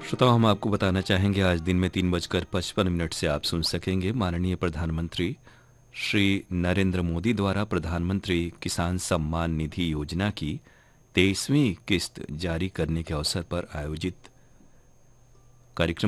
श्रोताओं, हम आपको बताना चाहेंगे आज दिन में 3:55 से आप सुन सकेंगे माननीय प्रधानमंत्री श्री नरेंद्र मोदी द्वारा प्रधानमंत्री किसान सम्मान निधि योजना की 23वीं किस्त जारी करने के अवसर पर आयोजित कार्यक्रम